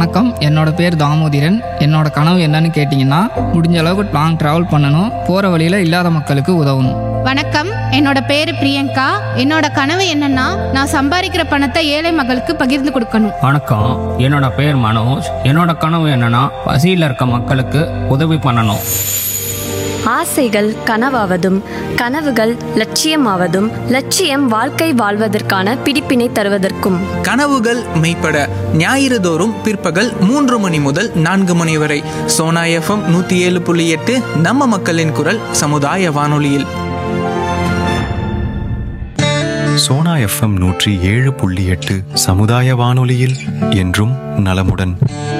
வணக்கம், என்னோட பேர் தாமோதிரன். என்னோட கனவு என்னன்னு கேட்டிங்கன்னா, முடிஞ்ச அளவுக்கு லாங் ட்ராவல் பண்ணணும், போகிற வழியில் இல்லாத மக்களுக்கு உதவணும். வணக்கம், என்னோட பேரு பிரியங்கா. என்னோட கனவு என்னன்னா, நான் சம்பாதிக்கிற பணத்தை ஏழை மக்களுக்கு பகிர்ந்து கொடுக்கணும். வணக்கம், என்னோட பேர் மனோஜ். என்னோட கனவு என்னன்னா, பசியில் இருக்க மக்களுக்கு உதவி பண்ணணும். ஆசைகள் கனவாவதும் கனவுகள் லட்சியமாவதும் லட்சியம் வாழ்க்கை வாழ்வதற்கான பிடிப்பினை தருவதற்கும். கனவுகள் மெய்ப்பட ஞாயிறு தோறும் பிற்பகல் 3 மணி முதல் 4 மணி வரை சோனா எஃப்எம் 107.8 நம்ம மக்களின் குரல் சமுதாய வானொலியில். சோனா எஃப்எம் 107.8 சமுதாய வானொலியில் என்றும் நலமுடன்.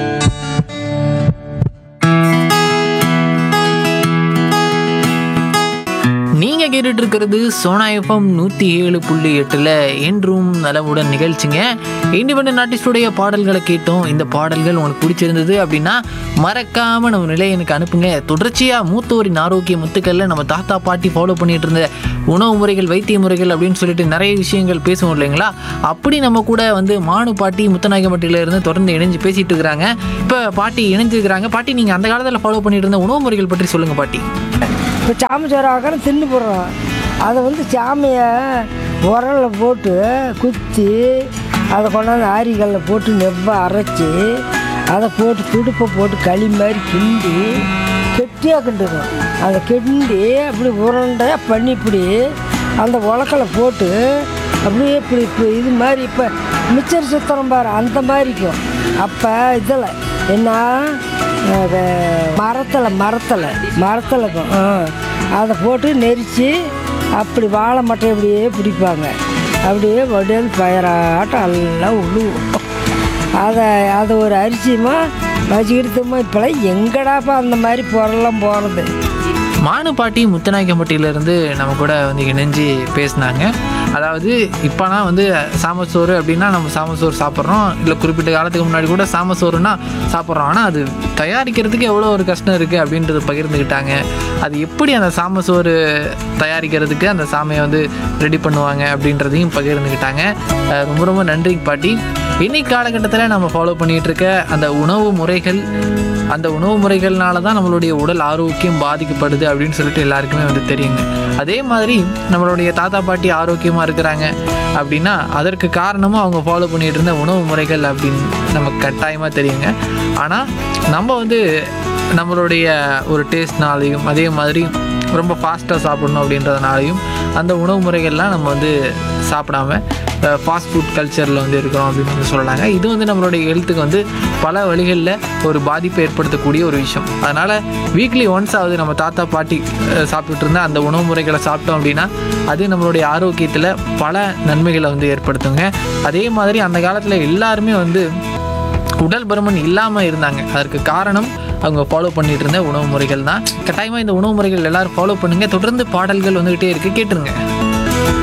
நீங்கள் கேட்டுட்டு இருக்கிறது சோனா எஃப்எம் 107.8 என்றும் நலமுடன் நிகழ்ச்சிங்க. இண்டிபெண்டன்ட் ஆர்டிஸ்டுடைய பாடல்களை கேட்டோம். இந்த பாடல்கள் உங்களுக்கு பிடிச்சிருந்தது அப்படின்னா மறக்காமல் நம்ம நிலையனுக்கு அனுப்புங்க. தொடர்ச்சியாக மூத்தோரின் ஆரோக்கிய முத்துக்களில் நம்ம தாத்தா பாட்டி ஃபாலோ பண்ணிகிட்டு இருந்த உணவு முறைகள், வைத்திய முறைகள் அப்படின்னு சொல்லிட்டு நிறைய விஷயங்கள் பேசுவோம் இல்லைங்களா? அப்படி நம்ம கூட மானு பாட்டி முத்தநாயகம்பட்டியில இருந்து தொடர்ந்து இணைஞ்சு பேசிகிட்டு இருக்கிறாங்க. இப்போ பாட்டி இணைஞ்சிருக்கிறாங்க. பாட்டி, நீங்கள் அந்த காலத்தில் ஃபாலோ பண்ணிட்டு இருந்த உணவு முறைகள் பற்றி சொல்லுங்கள் பாட்டி. இப்போ சாமி சோறு ஆக்கிற தின்னு போடுறோம். அதை சாமியை உரலில் போட்டு குத்தி அதை கொண்டாந்து ஆரிகளில் போட்டு நெவ்வாக அரைச்சி அதை போட்டு துடுப்பை போட்டு களி மாதிரி கிண்டி கெட்டியாக கிண்டுடும். அதை கிண்டி அப்படி உருண்டையாக பண்ணி இப்படி அந்த உலக்கில் போட்டு அப்படியே இப்படி இப்போ இது மாதிரி இப்போ மிச்சர் சுத்தரம் பாரு அந்த மாதிரிக்கும். அப்போ இதில் என்ன மரத்தலைக்கும் அதை போட்டு நெரிச்சு அப்படி வாழை மட்டை அப்படியே பிடிப்பாங்க. அப்படியே வடியால் பயிராட்டம் எல்லாம் உழுவும். அதை ஒரு அரிசியுமா வச்சுக்கிட்டுமா. இப்போலாம் எங்கடாப்பா அந்த மாதிரி பொருளெல்லாம் போகிறது. மானு பாட்டி முத்தநாயக்கம்பட்டியிலேருந்து நம்ம கூட இணைஞ்சு பேசினாங்க. அதாவது இப்போனா சாமசோறு அப்படின்னா நம்ம சாமசோறு சாப்பிட்றோம், இல்லை குறிப்பிட்ட காலத்துக்கு முன்னாடி கூட சாமசோறுனா சாப்பிட்றோம். ஆனால் அது தயாரிக்கிறதுக்கு எவ்வளோ ஒரு கஷ்டம் இருக்குது அப்படின்றது பகிர்ந்துக்கிட்டாங்க. அது எப்படி அந்த சாமசோறு தயாரிக்கிறதுக்கு அந்த சாமியை ரெடி பண்ணுவாங்க அப்படின்றதையும் பகிர்ந்துக்கிட்டாங்க. ரொம்ப ரொம்ப நன்றி பாட்டி. இன்னைக்கு காலகட்டத்தில் நம்ம ஃபாலோ பண்ணிகிட்டு இருக்க அந்த உணவு முறைகள்னால தான் நம்மளுடைய உடல் ஆரோக்கியம் பாதிக்கப்படுது அப்படின்னு சொல்லிட்டு எல்லாருக்குமே தெரியுங்க. அதே மாதிரி நம்மளுடைய தாத்தா பாட்டி ஆரோக்கியமாக இருக்கிறாங்க அப்படின்னா அதற்கு காரணமும் அவங்க ஃபாலோ பண்ணிகிட்டு இருந்த உணவு முறைகள் அப்படின்னு நமக்கு கட்டாயமாக தெரியுங்க. ஆனால் நம்ம நம்மளுடைய ஒரு டேஸ்ட்னாலையும் அதே மாதிரி ரொம்ப ஃபாஸ்ட்டாக சாப்பிடணும் அப்படின்றதுனாலையும் அந்த உணவு முறைகள்லாம் நம்ம சாப்பிடாம ஃபாஸ்ட் ஃபுட் கல்ச்சரில் இருக்கிறோம் அப்படின்னு சொல்லலாங்க. இது நம்மளுடைய ஹெல்த்துக்கு பல வழிகளில் ஒரு பாதிப்பை ஏற்படுத்தக்கூடிய ஒரு விஷயம். அதனால் வீக்லி ஒன்ஸ் ஆகுது நம்ம தாத்தா பாட்டி சாப்பிட்டுட்டு இருந்தால் அந்த உணவு முறைகளை சாப்பிட்டோம் அப்படின்னா அது நம்மளுடைய ஆரோக்கியத்தில் பல நன்மைகளை ஏற்படுத்துங்க. அதே மாதிரி அந்த காலத்தில் எல்லாருமே உடல் பருமன் இல்லாமல் இருந்தாங்க. அதற்கு காரணம் அவங்க ஃபாலோ பண்ணிட்டு இருந்த உணவு முறைகள் தான். கட்டாயமாக இந்த உணவு முறைகள் எல்லோரும் ஃபாலோ பண்ணுங்கள். தொடர்ந்து பாடல்கள் வந்துக்கிட்டே இருக்குது, கேட்டுருங்க.